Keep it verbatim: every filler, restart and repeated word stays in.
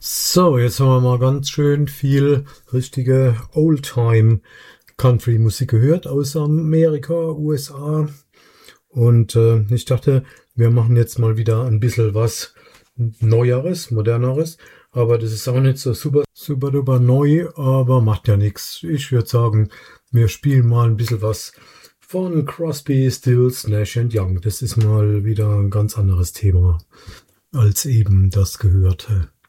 So, jetzt haben wir mal ganz schön viel richtige Oldtime Country Musik gehört aus Amerika, U S A. Und äh, ich dachte, wir machen jetzt mal wieder ein bisschen was Neueres, Moderneres. Aber das ist auch nicht so super, super duper neu, aber macht ja nichts. Ich würde sagen, wir spielen mal ein bisschen was von Crosby, Stills, Nash and Young. Das ist mal wieder ein ganz anderes Thema als eben das Gehörte.